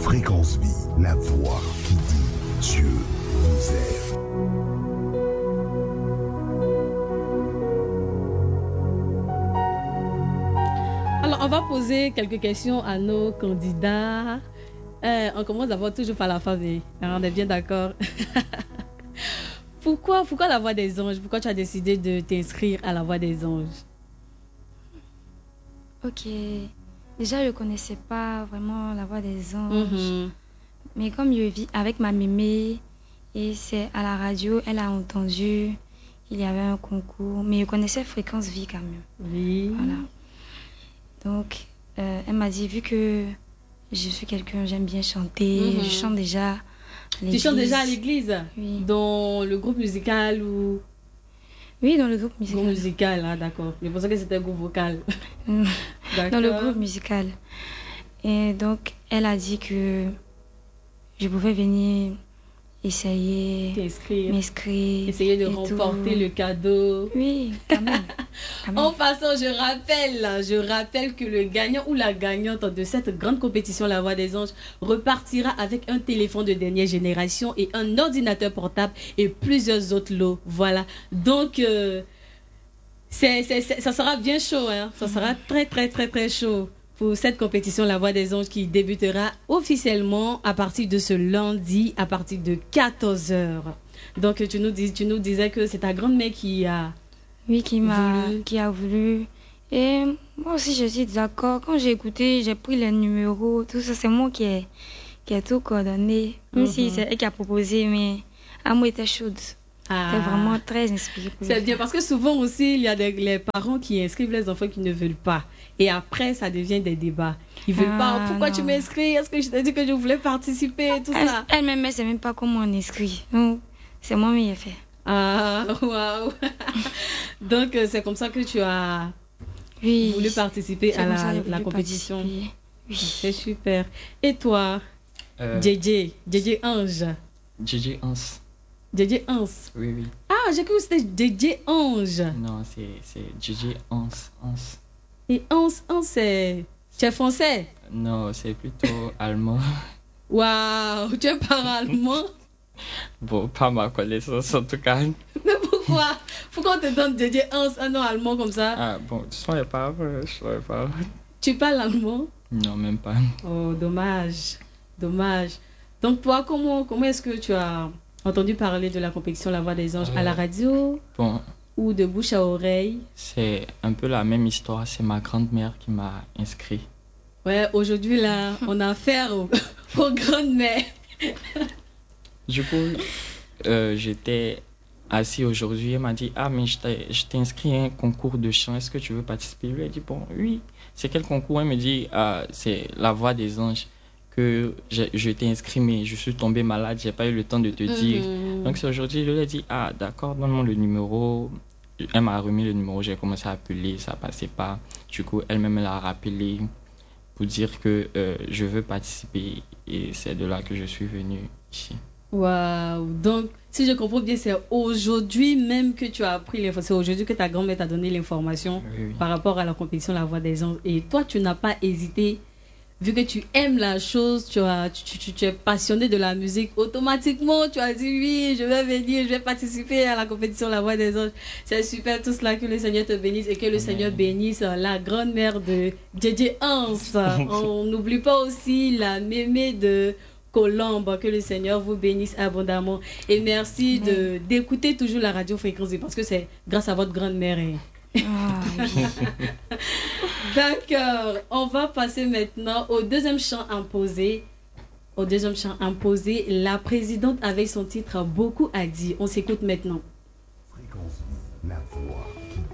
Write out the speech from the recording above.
Fréquence Vie, la voix qui dit Dieu vous aime. Alors, on va poser quelques questions à nos candidats. On commence d'abord toujours par la famille. On est bien d'accord. Pourquoi la Voix des Anges? Pourquoi tu as décidé de t'inscrire à la Voix des Anges? Ok. Déjà, je ne connaissais pas vraiment la Voix des Anges. Mais comme je vis avec ma mémé, et c'est à la radio, elle a entendu qu'il y avait un concours. Mais je connaissais Fréquence Vie quand même. Oui. Voilà. Donc, elle m'a dit, vu que je suis quelqu'un, j'aime bien chanter, je chante déjà. Tu chantes déjà à l'église? Oui. Dans le groupe musical ou... Oui, dans le groupe musical. Groupe musical, ah, d'accord. Je pensais que c'était un groupe vocal. Dans le groupe musical. Et donc, elle a dit que je pouvais venir essayer, m'inscrire. Essayer de remporter le cadeau. Oui, quand même. En passant, je rappelle que le gagnant ou la gagnante de cette grande compétition La Voix des Anges repartira avec un téléphone de dernière génération et un ordinateur portable et plusieurs autres lots. Voilà. Donc, ça sera bien chaud. Hein? Ça sera très, très, très, très chaud pour cette compétition La Voix des Anges qui débutera officiellement à partir de ce lundi, à partir de 14h. Donc, tu nous disais que c'est ta grand-mère qui a... Oui, qui a voulu. Et moi aussi, je suis d'accord. Quand j'ai écouté, j'ai pris les numéros, tout ça, c'est moi qui ai tout coordonné. Même si c'est elle qui a proposé, mais à moi, était chaude. C'était vraiment très inspiré. C'est bien, parce que souvent aussi, il y a les parents qui inscrivent les enfants qui ne veulent pas. Et après, ça devient des débats. Ils veulent pas. Pourquoi tu m'inscris? Est-ce que je t'ai dit que je voulais participer? Tout ça. Elle-même, elle ne sait même pas comment on inscrit. Donc, c'est moi qui ai fait. Ah, waouh! Donc, c'est comme ça que tu as voulu participer à la compétition. Oui. C'est super. Et toi, JJ Ange? JJ Ange. JJ Ange? Oui, oui. Ah, j'ai cru que c'était JJ Ange. Non, c'est JJ Ange. Et Ange, c'est... Tu es français? Non, c'est plutôt allemand. Waouh, tu parles allemand? Bon, pas ma connaissance en tout cas. Mais pourquoi? Pourquoi on te donne JJ Ange, un nom allemand comme ça? Ah bon, je ne savais pas. Tu parles allemand? Non, même pas. Oh, dommage. Donc toi, comment est-ce que tu as entendu parler de la compétition La Voix des Anges? À la radio? Bon. Ou de bouche à oreille? C'est un peu la même histoire. C'est ma grand-mère qui m'a inscrit. Ouais, aujourd'hui là, on a affaire aux grandes-mères. Du coup, j'étais assis aujourd'hui. Elle m'a dit, mais je t'ai inscrit à un concours de chant. Est-ce que tu veux participer? Je lui ai dit, bon, oui. C'est quel concours? Elle me dit, c'est La Voix des Anges. Que je t'ai inscrit, mais je suis tombée malade. J'ai pas eu le temps de te dire. Donc, c'est aujourd'hui. Je lui ai dit, d'accord, donne-moi le numéro. Elle m'a remis le numéro. J'ai commencé à appeler. Ça passait pas. Du coup, elle-même, elle a rappelé pour dire que je veux participer. Et c'est de là que je suis venue ici. Waouh! Donc, si je comprends bien, c'est aujourd'hui même que tu as appris l'information. C'est aujourd'hui que ta grand-mère t'a donné l'information par rapport à la compétition La Voix des Anges. Et toi, tu n'as pas hésité. Vu que tu aimes la chose, tu es passionné de la musique, automatiquement, tu as dit oui, je vais venir, je vais participer à la compétition La Voix des Anges. C'est super tout cela, que le Seigneur te bénisse et que le Seigneur bénisse la grand-mère de JJ Ange. On n'oublie pas aussi la mémé de Colombe, que le Seigneur vous bénisse abondamment. Et merci d'écouter toujours la radio Fréquence, parce que c'est grâce à votre grand-mère. D'accord, on va passer maintenant au deuxième chant imposé. La présidente, avec son titre Beaucoup a dit. On s'écoute maintenant.